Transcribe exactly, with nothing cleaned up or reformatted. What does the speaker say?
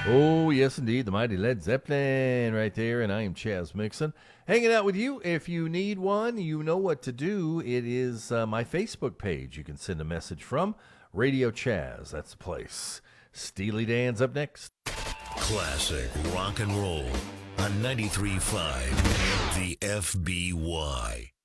Oh, yes, indeed. The mighty Led Zeppelin right there. And I am Chaz Mixon. Hanging out with you. If you need one, you know what to do. It is uh, my Facebook page. You can send a message from Radio Chaz. That's the place. Steely Dan's up next. Classic rock and roll on ninety-three point five The F B Y.